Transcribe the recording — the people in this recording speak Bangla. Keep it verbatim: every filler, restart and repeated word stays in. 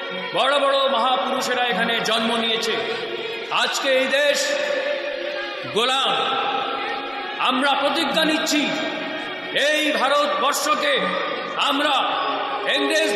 বড় বড় মহাপুরুষেরা এখানে জন্ম নিয়েছে। আজকে এই দেশ গোলাম। আমরা প্রতিজ্ঞা নিচ্ছি এই ভারতবর্ষকে আমরা ইংরেজ